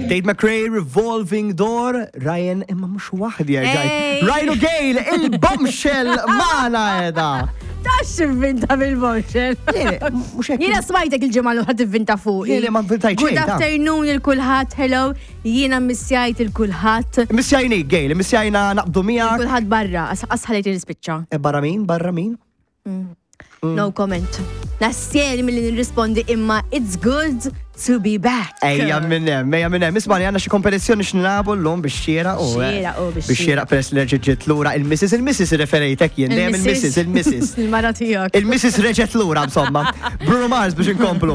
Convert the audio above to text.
Tate McRae, Revolving Door, Ryan imma mhux waħdi ġaj. Ryan O'Gale, il-bombshell mana edha. Tax vinta bil-bombshell. Jiena smajtek il-ġimgħa l vinta fuq. Jiena ma vintajt xejn. Good afternoon il-kulħadd, hello. Jiena missjajt il-kulħadd. Missjajni, Gale, missjajna naqbdu miegħek. Kulħadd barra, asħalejt il-spiċċa. Barra min? Barra min? No comment. Nassieli mill-li nirrispondi imma it's good to be back. Ejja minnem. Ismani għanna xie kompetizzjoni x'nilabu l-lum biex xiera u. Biex xiera press li reġiet l-ura il-Mrs. referejtek jien, dejjem il-Mrs. Il-mara tijak. Il-Mrs. reġet l-ura, insomma. Bruno Mars biex inkomplu.